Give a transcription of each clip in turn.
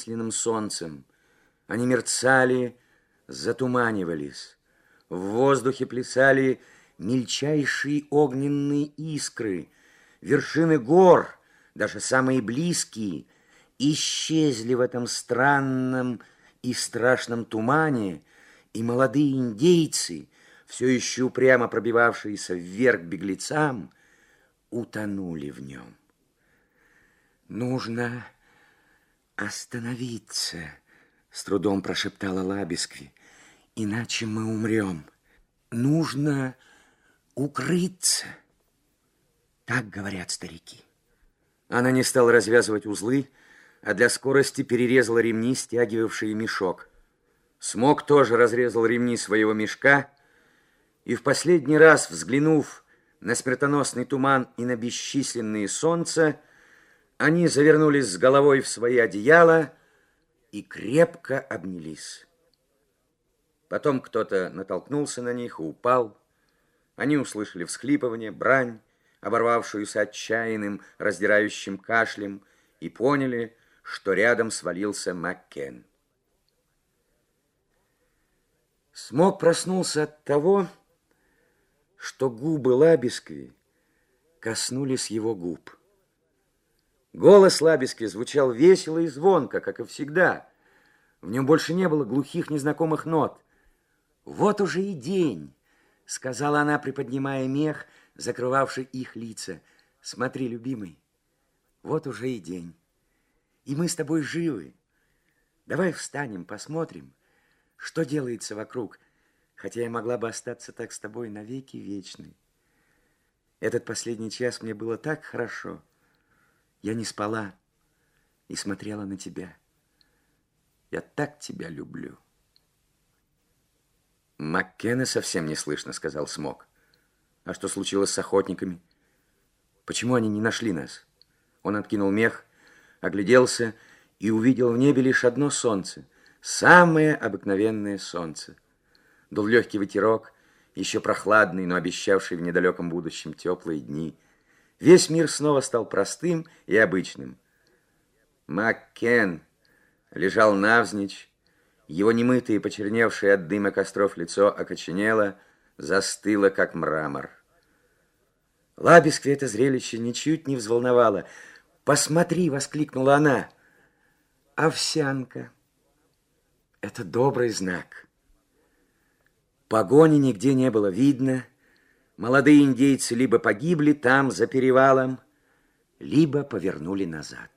бесчисленным солнцем. Они мерцали, затуманивались. В воздухе плясали мельчайшие огненные искры. Вершины гор, даже самые близкие, исчезли в этом странном и страшном тумане, и молодые индейцы, все еще упрямо пробивавшиеся вверх беглецам, утонули в нем. «Нужно остановиться», — с трудом прошептала Лабискви, — «иначе мы умрем. Нужно укрыться. Так говорят старики». Она не стала развязывать узлы, а для скорости перерезала ремни, стягивавшие мешок. Смок тоже разрезал ремни своего мешка, и в последний раз, взглянув на смертоносный туман и на бесчисленные солнца, они завернулись с головой в свои одеяла и крепко обнялись. Потом кто-то натолкнулся на них и упал. Они услышали всхлипывание, брань, оборвавшуюся отчаянным, раздирающим кашлем, и поняли, что рядом свалился Маккен. Смок проснулся от того, что губы Лабискви коснулись его губ. Голос Лабискви звучал весело и звонко, как и всегда. В нем больше не было глухих незнакомых нот. «Вот уже и день», — сказала она, приподнимая мех, закрывавший их лица. «Смотри, любимый, вот уже и день. И мы с тобой живы. Давай встанем, посмотрим, что делается вокруг, хотя я могла бы остаться так с тобой навеки вечны. Этот последний час мне было так хорошо. Я не спала и смотрела на тебя. Я так тебя люблю». «Маккена совсем не слышно», — сказал Смок. «А что случилось с охотниками? Почему они не нашли нас?» Он откинул мех, огляделся и увидел в небе лишь одно солнце, самое обыкновенное солнце. Дул легкий ветерок, еще прохладный, но обещавший в недалеком будущем теплые дни. Весь мир снова стал простым и обычным. Маккен лежал навзничь, его немытое, почерневшее от дыма костров лицо окоченело, застыло, как мрамор. Лабискви это зрелище ничуть не взволновало. «Посмотри!» — воскликнула она. «Овсянка! Это добрый знак». Погони нигде не было видно. Молодые индейцы либо погибли там, за перевалом, либо повернули назад.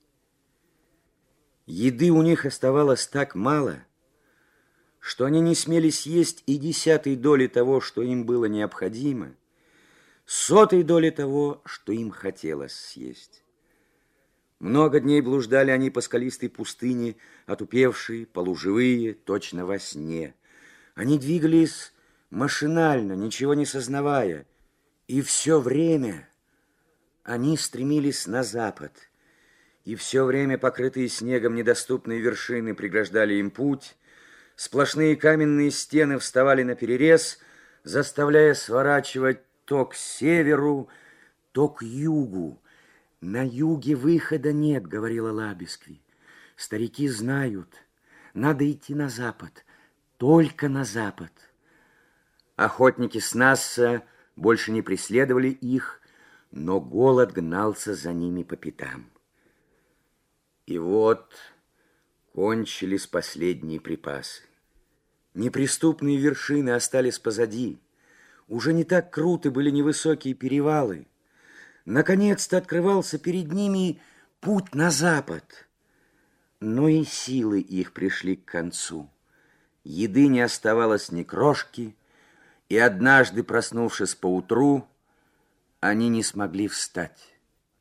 Еды у них оставалось так мало, что они не смели съесть и 1/10 доли того, что им было необходимо, 100 доли того, что им хотелось съесть. Много дней блуждали они по скалистой пустыне, отупевшие, полуживые, точно во сне. Они двигались машинально, ничего не сознавая, и все время они стремились на запад, и все время покрытые снегом недоступные вершины преграждали им путь, сплошные каменные стены вставали наперерез, заставляя сворачивать то к северу, то к югу. «На юге выхода нет», — говорила Лабискви. «Старики знают, надо идти на запад, только на запад». Охотники с Насса больше не преследовали их, но голод гнался за ними по пятам. И вот кончились последние припасы. Неприступные вершины остались позади. Уже не так круты были невысокие перевалы. Наконец-то открывался перед ними путь на запад. Но и силы их пришли к концу. Еды не оставалось ни крошки, и однажды, проснувшись поутру, они не смогли встать.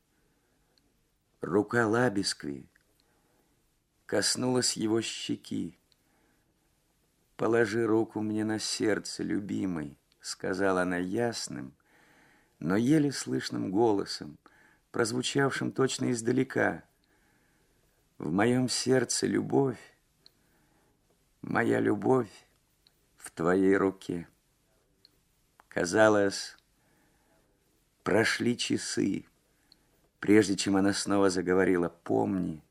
Рука Лабискви коснулась его щеки. «Положи руку мне на сердце, любимый», — сказала она ясным, но еле слышным голосом, прозвучавшим точно издалека. «В моем сердце любовь, моя любовь в твоей руке». Казалось, прошли часы, прежде чем она снова заговорила. «Помни,